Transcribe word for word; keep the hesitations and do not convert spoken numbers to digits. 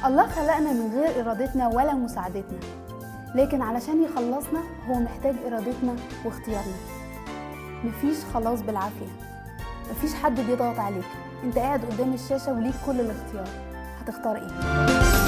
الله خلقنا من غير إرادتنا ولا مساعدتنا، لكن علشان يخلصنا هو محتاج إرادتنا واختيارنا. مفيش خلاص بالعافية، مفيش حد بيضغط عليك، انت قاعد قدام الشاشة وليك كل الاختيار. هتختار ايه؟